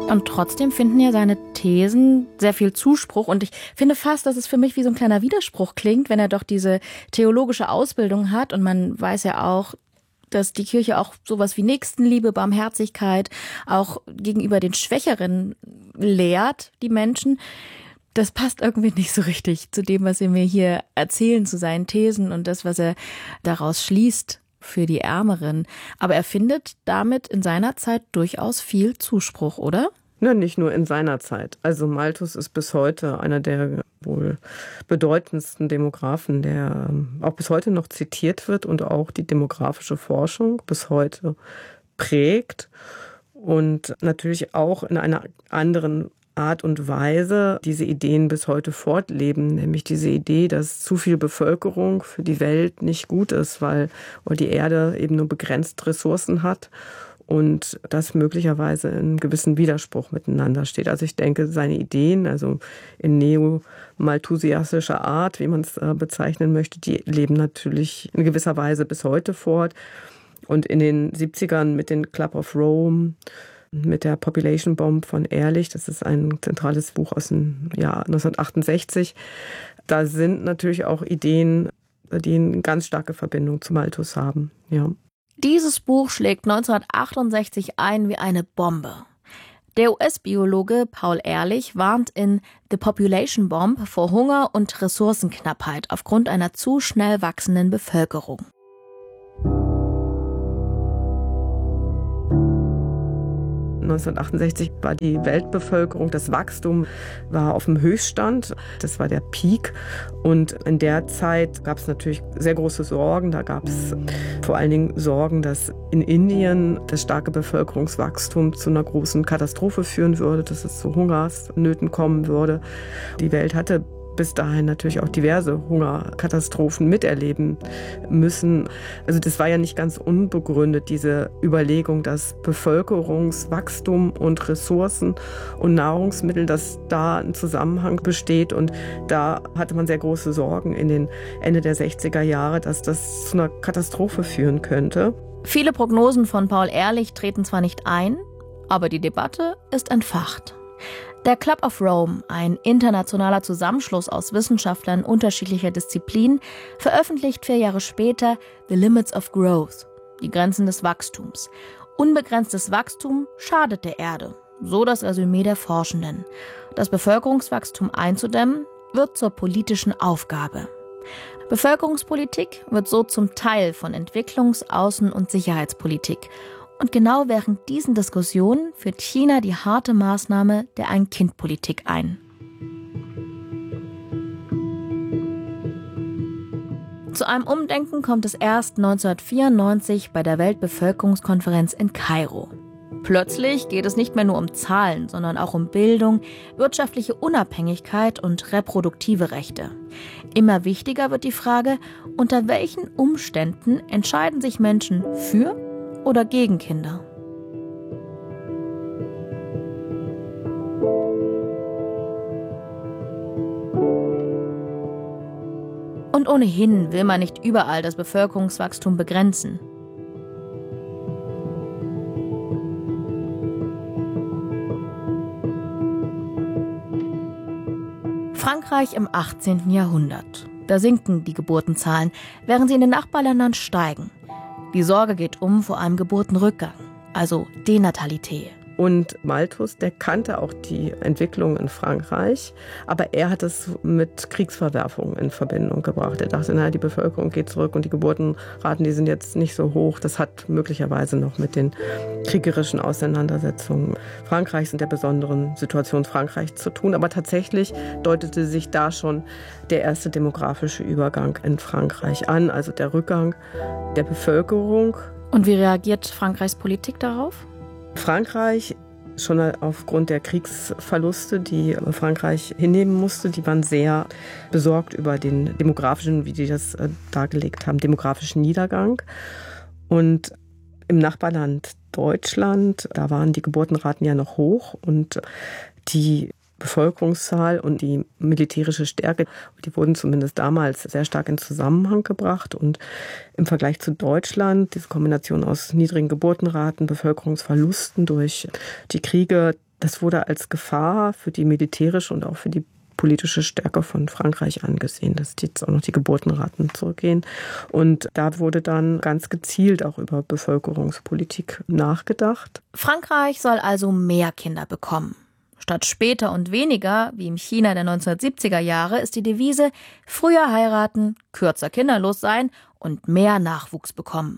Und trotzdem finden ja seine Thesen sehr viel Zuspruch. Und ich finde fast, dass es für mich wie so ein kleiner Widerspruch klingt, wenn er doch diese theologische Ausbildung hat. Und man weiß ja auch, dass die Kirche auch sowas wie Nächstenliebe, Barmherzigkeit auch gegenüber den Schwächeren lehrt, die Menschen. Das passt irgendwie nicht so richtig zu dem, was Sie mir hier erzählen, zu seinen Thesen und das, was er daraus schließt für die Ärmeren. Aber er findet damit in seiner Zeit durchaus viel Zuspruch, oder? Ja, nicht nur in seiner Zeit. Also Malthus ist bis heute einer der wohl bedeutendsten Demographen, der auch bis heute noch zitiert wird und auch die demografische Forschung bis heute prägt und natürlich auch in einer anderen Art und Weise diese Ideen bis heute fortleben, nämlich diese Idee, dass zu viel Bevölkerung für die Welt nicht gut ist, weil die Erde eben nur begrenzt Ressourcen hat und das möglicherweise in einem gewissen Widerspruch miteinander steht. Also ich denke, seine Ideen, also in neo-malthusiastischer Art, wie man es bezeichnen möchte, die leben natürlich in gewisser Weise bis heute fort. Und in den 70ern mit den Club of Rome, mit der Population Bomb von Ehrlich, das ist ein zentrales Buch aus dem Jahr 1968. Da sind natürlich auch Ideen, die eine ganz starke Verbindung zu Malthus haben. Ja. Dieses Buch schlägt 1968 ein wie eine Bombe. Der US-Biologe Paul Ehrlich warnt in The Population Bomb vor Hunger und Ressourcenknappheit aufgrund einer zu schnell wachsenden Bevölkerung. (1968) war die Weltbevölkerung, das Wachstum war auf dem Höchststand, das war der Peak und in der Zeit gab es natürlich sehr große Sorgen, da gab es vor allen Dingen Sorgen, dass in Indien das starke Bevölkerungswachstum zu einer großen Katastrophe führen würde, dass es zu Hungersnöten kommen würde. Die Welt hatte bis dahin natürlich auch diverse Hungerkatastrophen miterleben müssen. Also das war ja nicht ganz unbegründet, diese Überlegung, dass Bevölkerungswachstum und Ressourcen und Nahrungsmittel, dass da ein Zusammenhang besteht. Und da hatte man sehr große Sorgen in den Ende der 60er Jahre, dass das zu einer Katastrophe führen könnte. Viele Prognosen von Paul Ehrlich treten zwar nicht ein, aber die Debatte ist entfacht. Der Club of Rome, ein internationaler Zusammenschluss aus Wissenschaftlern unterschiedlicher Disziplinen, veröffentlicht 4 Jahre später The Limits of Growth, die Grenzen des Wachstums. Unbegrenztes Wachstum schadet der Erde, so das Resümee der Forschenden. Das Bevölkerungswachstum einzudämmen, wird zur politischen Aufgabe. Bevölkerungspolitik wird so zum Teil von Entwicklungs-, Außen- und Sicherheitspolitik. Und genau während diesen Diskussionen führt China die harte Maßnahme der Ein-Kind-Politik ein. Zu einem Umdenken kommt es erst 1994 bei der Weltbevölkerungskonferenz in Kairo. Plötzlich geht es nicht mehr nur um Zahlen, sondern auch um Bildung, wirtschaftliche Unabhängigkeit und reproduktive Rechte. Immer wichtiger wird die Frage, unter welchen Umständen entscheiden sich Menschen für oder gegen Kinder. Und ohnehin will man nicht überall das Bevölkerungswachstum begrenzen. Frankreich im 18. Jahrhundert. Da sinken die Geburtenzahlen, während sie in den Nachbarländern steigen. Die Sorge geht vor einem Geburtenrückgang, also Denatalität. Und Malthus, der kannte auch die Entwicklung in Frankreich, aber er hat es mit Kriegsverwerfungen in Verbindung gebracht. Er dachte, die Bevölkerung geht zurück und die Geburtenraten, die sind jetzt nicht so hoch. Das hat möglicherweise noch mit den kriegerischen Auseinandersetzungen Frankreichs und der besonderen Situation Frankreichs zu tun. Aber tatsächlich deutete sich da schon der erste demografische Übergang in Frankreich an, also der Rückgang der Bevölkerung. Und wie reagiert Frankreichs Politik darauf? Frankreich, schon aufgrund der Kriegsverluste, die Frankreich hinnehmen musste, die waren sehr besorgt über den demografischen, wie die das dargelegt haben, demografischen Niedergang. Und im Nachbarland Deutschland, da waren die Geburtenraten ja noch hoch und die Bevölkerungszahl und die militärische Stärke, die wurden zumindest damals sehr stark in Zusammenhang gebracht. Und im Vergleich zu Deutschland, diese Kombination aus niedrigen Geburtenraten, Bevölkerungsverlusten durch die Kriege, das wurde als Gefahr für die militärische und auch für die politische Stärke von Frankreich angesehen, dass jetzt auch noch die Geburtenraten zurückgehen. Und da wurde dann ganz gezielt auch über Bevölkerungspolitik nachgedacht. Frankreich soll also mehr Kinder bekommen. Statt später und weniger, wie im China der 1970er Jahre, ist die Devise früher heiraten, kürzer kinderlos sein und mehr Nachwuchs bekommen.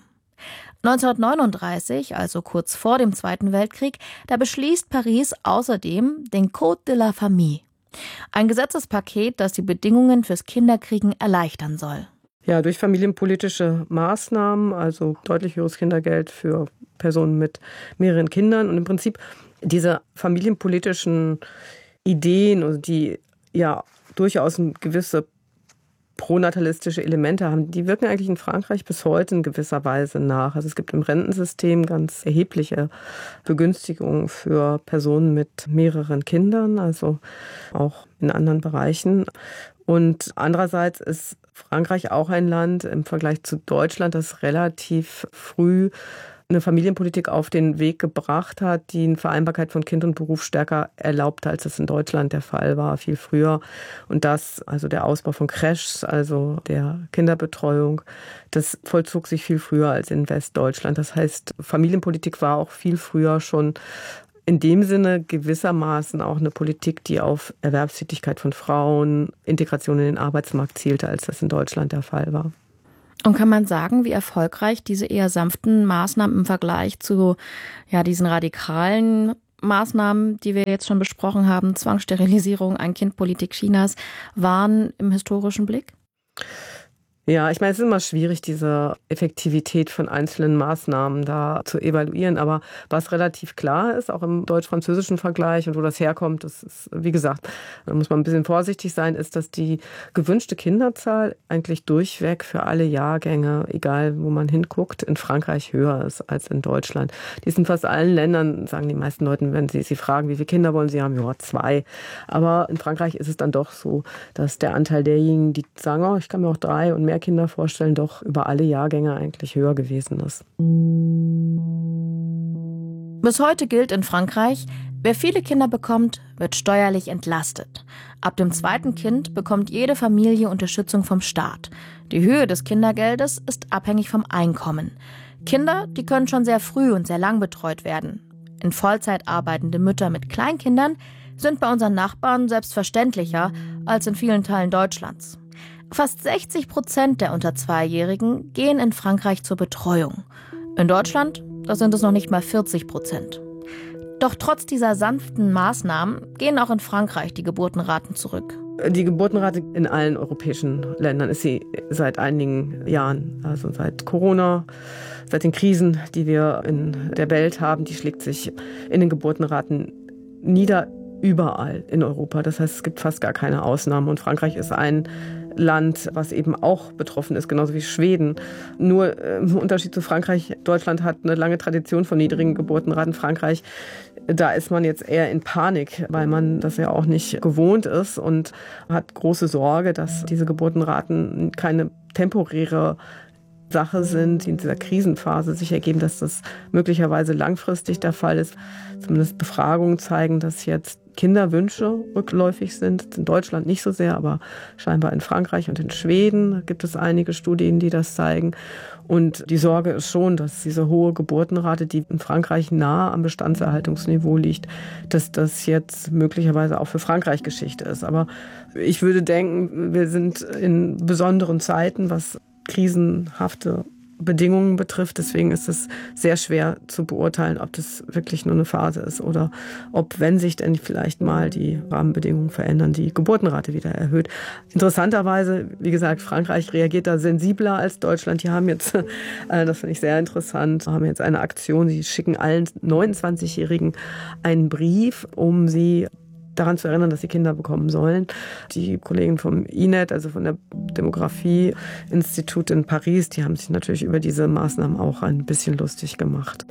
1939, also kurz vor dem Zweiten Weltkrieg, da beschließt Paris außerdem den Code de la Famille. Ein Gesetzespaket, das die Bedingungen fürs Kinderkriegen erleichtern soll. Ja, durch familienpolitische Maßnahmen, also deutlich höheres Kindergeld für Personen mit mehreren Kindern und im Prinzip diese familienpolitischen Ideen, also die ja durchaus eine gewisse pronatalistische Elemente haben, die wirken eigentlich in Frankreich bis heute in gewisser Weise nach. Also es gibt im Rentensystem ganz erhebliche Begünstigungen für Personen mit mehreren Kindern, also auch in anderen Bereichen. Und andererseits ist Frankreich auch ein Land im Vergleich zu Deutschland, das relativ früh eine Familienpolitik auf den Weg gebracht hat, die eine Vereinbarkeit von Kind und Beruf stärker erlaubte, als es in Deutschland der Fall war, viel früher. Und das, also der Ausbau von Crèches, also der Kinderbetreuung, das vollzog sich viel früher als in Westdeutschland. Das heißt, Familienpolitik war auch viel früher schon in dem Sinne gewissermaßen auch eine Politik, die auf Erwerbstätigkeit von Frauen, Integration in den Arbeitsmarkt zielte, als das in Deutschland der Fall war. Und kann man sagen, wie erfolgreich diese eher sanften Maßnahmen im Vergleich zu diesen radikalen Maßnahmen, die wir jetzt schon besprochen haben, Zwangssterilisierung, Ein-Kind-Politik Chinas, waren im historischen Blick? Ja, ich meine, es ist immer schwierig, diese Effektivität von einzelnen Maßnahmen da zu evaluieren. Aber was relativ klar ist, auch im deutsch-französischen Vergleich und wo das herkommt, das ist, wie gesagt, da muss man ein bisschen vorsichtig sein, ist, dass die gewünschte Kinderzahl eigentlich durchweg für alle Jahrgänge, egal wo man hinguckt, in Frankreich höher ist als in Deutschland. Die ist in fast allen Ländern, sagen die meisten Leute, wenn sie fragen, wie viele Kinder wollen sie haben, ja, 2. Aber in Frankreich ist es dann doch so, dass der Anteil derjenigen, die sagen, oh, ich kann mir auch 3 und mehr Kinder vorstellen, doch über alle Jahrgänge eigentlich höher gewesen ist. Bis heute gilt in Frankreich, wer viele Kinder bekommt, wird steuerlich entlastet. Ab dem 2. Kind bekommt jede Familie Unterstützung vom Staat. Die Höhe des Kindergeldes ist abhängig vom Einkommen. Kinder, die können schon sehr früh und sehr lang betreut werden. In Vollzeit arbeitende Mütter mit Kleinkindern sind bei unseren Nachbarn selbstverständlicher als in vielen Teilen Deutschlands. Fast 60% der unter 2-Jährigen gehen in Frankreich zur Betreuung. In Deutschland, da sind es noch nicht mal 40%. Doch trotz dieser sanften Maßnahmen gehen auch in Frankreich die Geburtenraten zurück. Die Geburtenrate in allen europäischen Ländern ist sie seit einigen Jahren, also seit Corona, seit den Krisen, die wir in der Welt haben, die schlägt sich in den Geburtenraten nieder, überall in Europa. Das heißt, es gibt fast gar keine Ausnahmen. Und Frankreich ist ein Land, was eben auch betroffen ist, genauso wie Schweden. Nur im Unterschied zu Frankreich, Deutschland hat eine lange Tradition von niedrigen Geburtenraten. Frankreich, da ist man jetzt eher in Panik, weil man das ja auch nicht gewohnt ist und hat große Sorge, dass diese Geburtenraten keine temporäre Sache sind, die in dieser Krisenphase sich ergeben, dass das möglicherweise langfristig der Fall ist. Zumindest Befragungen zeigen, dass jetzt Kinderwünsche rückläufig sind. In Deutschland nicht so sehr, aber scheinbar in Frankreich und in Schweden gibt es einige Studien, die das zeigen. Und die Sorge ist schon, dass diese hohe Geburtenrate, die in Frankreich nahe am Bestandserhaltungsniveau liegt, dass das jetzt möglicherweise auch für Frankreich Geschichte ist. Aber ich würde denken, wir sind in besonderen Zeiten, was krisenhafte Bedingungen betrifft. Deswegen ist es sehr schwer zu beurteilen, ob das wirklich nur eine Phase ist oder ob, wenn sich denn vielleicht mal die Rahmenbedingungen verändern, die Geburtenrate wieder erhöht. Interessanterweise, wie gesagt, Frankreich reagiert da sensibler als Deutschland. Die haben jetzt, das finde ich sehr interessant, haben jetzt eine Aktion, sie schicken allen 29-Jährigen einen Brief, um sie daran zu erinnern, dass sie Kinder bekommen sollen. Die Kollegen vom INET, also von der Demografie-Institut in Paris, die haben sich natürlich über diese Maßnahmen auch ein bisschen lustig gemacht.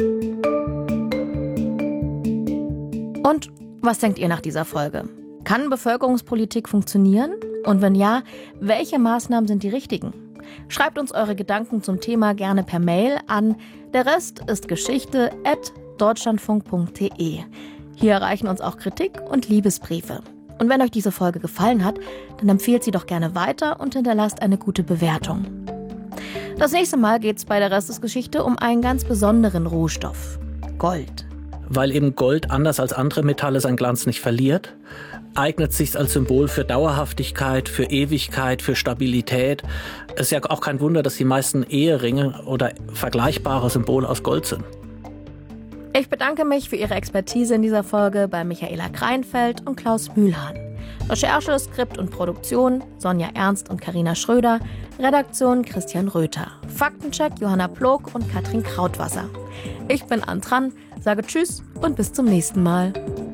Und was denkt ihr nach dieser Folge? Kann Bevölkerungspolitik funktionieren? Und wenn ja, welche Maßnahmen sind die richtigen? Schreibt uns eure Gedanken zum Thema gerne per Mail an derrestistgeschichte@deutschlandfunk.de. Hier erreichen uns auch Kritik und Liebesbriefe. Und wenn euch diese Folge gefallen hat, dann empfehlt sie doch gerne weiter und hinterlasst eine gute Bewertung. Das nächste Mal geht es bei der Restesgeschichte um einen ganz besonderen Rohstoff: Gold. Weil eben Gold anders als andere Metalle seinen Glanz nicht verliert, eignet sich als Symbol für Dauerhaftigkeit, für Ewigkeit, für Stabilität. Es ist ja auch kein Wunder, dass die meisten Eheringe oder vergleichbare Symbole aus Gold sind. Ich bedanke mich für Ihre Expertise in dieser Folge bei Michaela Kreinfeld und Klaus Mühlhahn. Recherche, Skript und Produktion Sonja Ernst und Carina Schröder. Redaktion Christian Röther. Faktencheck Johanna Plog und Katrin Krautwasser. Ich bin Antran, sage Tschüss und bis zum nächsten Mal.